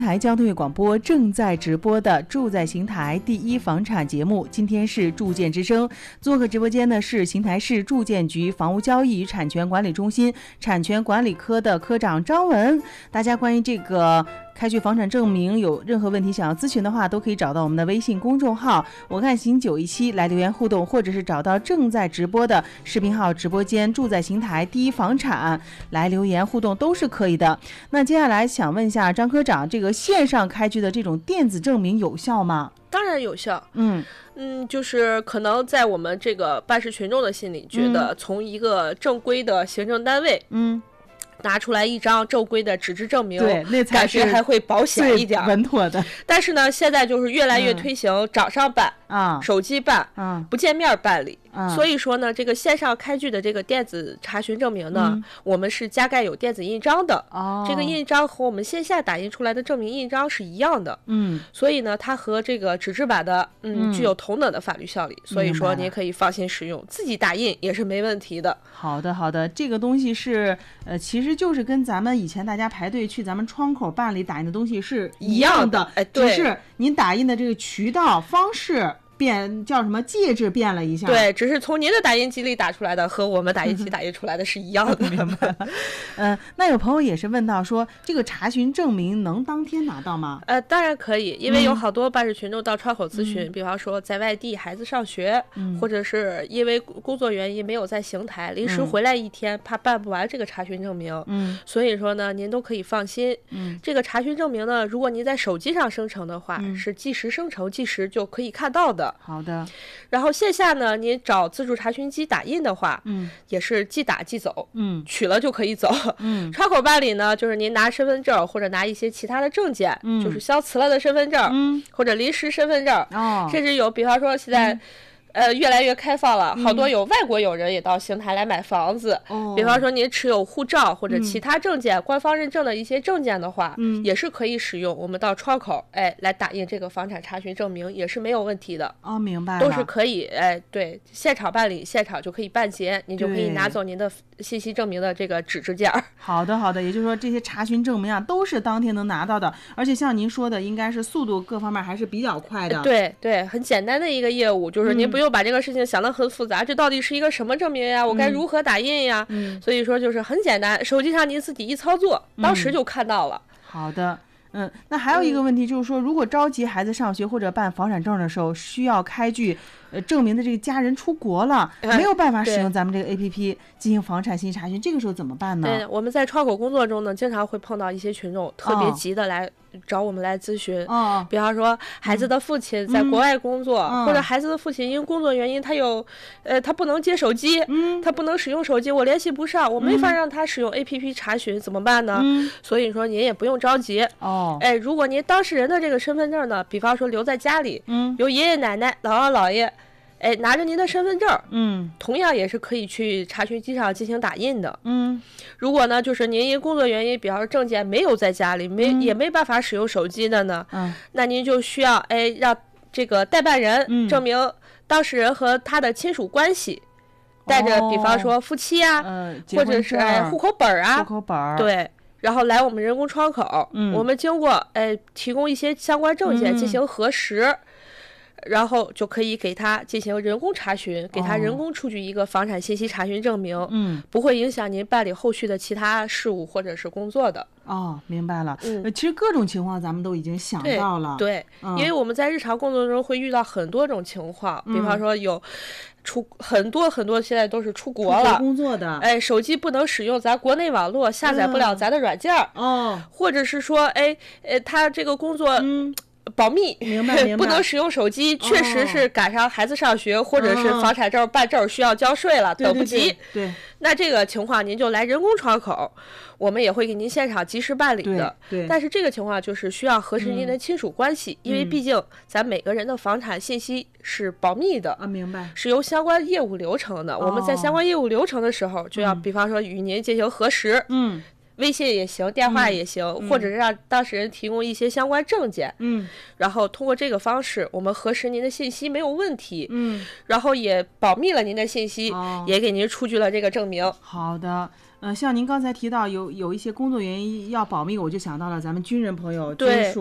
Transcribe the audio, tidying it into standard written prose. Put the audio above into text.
台交通广播正在直播的住在邢台第一房产节目，今天是住建之声。做客直播间呢是邢台市住建局房屋交易与产权管理中心产权管理科的科长张文。大家关于这个开具房产证明有任何问题想要咨询的话，都可以找到我们的微信公众号我看邢917来留言互动，或者是找到正在直播的视频号直播间住在邢台第一房产来留言互动都是可以的。那接下来想问一下张科长，这个线上开具的这种电子证明有效吗？ 当然有效。就是可能在我们这个办事群众的心里觉得，从一个正规的行政单位拿出来一张正规的纸质证明， 对，那才是感觉还会保险一点， 稳妥的。 但是呢，现在就是越来越推行掌上办、手机办、不见面办理。所以说呢，这个线上开具的这个电子查询证明呢，我们是加盖有电子印章的。这个印章和我们线下打印出来的证明印章是一样的。所以呢，它和这个纸质版的具有同等的法律效力。所以说，您可以放心使用，自己打印也是没问题的。 好的，好的，这个东西是其实就是跟咱们以前大家排队去咱们窗口办理打印的东西是一样的， 对， 只是您打印的这个渠道方式叫什么介质变了一下， 对，只是从您的打印机里打出来的和我们打印机打印出来的是一样的。 明白了。那有朋友也是问到说，这个查询证明能当天拿到吗？ 当然可以，因为有好多办事群众到窗口咨询，比方说在外地孩子上学，或者是因为工作原因没有在邢台，临时回来一天，怕办不完这个查询证明，所以说呢，您都可以放心。这个查询证明呢，如果您在手机上生成的话，是即时生成，即时就可以看到的。 好的。 然后线下呢，您找自助查询机打印的话，也是即打即走，取了就可以走。窗口办理呢，就是您拿身份证或者拿一些其他的证件，就是消磁了的身份证，或者临时身份证，甚至有比方说现在越来越开放了，好多有外国友人也到邢台来买房子，比方说您持有护照或者其他证件，官方认证的一些证件的话，也是可以使用我们到窗口来打印这个房产查询证明，也是没有问题的。 明白了， 都是可以对，现场办理，现场就可以办结，您就可以拿走您的信息证明的这个纸质件。 好的，好的，也就是说这些查询证明都是当天能拿到的，而且像您说的，应该是速度各方面还是比较快的。 对对，很简单的一个业务，就是您不用把这个事情想得很复杂，这到底是一个什么证明呀？我该如何打印呀？所以说就是很简单，手机上您自己一操作，当时就看到了。 好的。那还有一个问题就是说，如果着急孩子上学或者办房产证的时候，需要开具证明的这个家人出国了，没有办法使用咱们这个 APP 进行房产信息查询，这个时候怎么办呢？ 对，我们在窗口工作中呢，经常会碰到一些群众特别急的来找我们来咨询，比方说孩子的父亲在国外工作，或者孩子的父亲因工作原因他不能接手机，他不能使用手机，我联系不上，我没法让他使用 APP 查询，怎么办呢？所以说您也不用着急。如果您当事人的这个身份证呢，比方说留在家里，由爷爷奶奶、姥姥姥爷拿着您的身份证，同样也是可以去查询机上进行打印的。如果呢，就是您因工作原因，比方说证件没有在家里，也没办法使用手机的呢，那您就需要让这个代办人证明当事人和他的亲属关系，带着比方说夫妻啊，或者是户口本啊，对。然后来我们人工窗口，我们经过提供一些相关证件进行核实，然后就可以给他进行人工查询，给他人工出具一个房产信息查询证明，不会影响您办理后续的其他事务或者是工作的。 明白了。其实各种情况咱们都已经想到了。 对，因为我们在日常工作中会遇到很多种情况，比方说有很多现在都是出国了工作的， 手机不能使用咱国内网络，下载不了咱的软件，或者是说他这个工作保密， 明白不能使用手机，确实是赶上孩子上学，或者是房产证办证需要交税了，等不及。 对， 那这个情况您就来人工窗口，我们也会给您现场及时办理的。 对， 但是这个情况就是需要核实您的亲属关系，因为毕竟咱每个人的房产信息是保密的明白， 是由相关业务流程的。我们在相关业务流程的时候，就要比方说与您进行核实。 微信也行，电话也行，或者是让当事人提供一些相关证件，然后通过这个方式，我们核实您的信息没有问题，然后也保密了您的信息，也给您出具了这个证明。 好的。像您刚才提到有一些工作原因要保密，我就想到了咱们军人朋友， 对。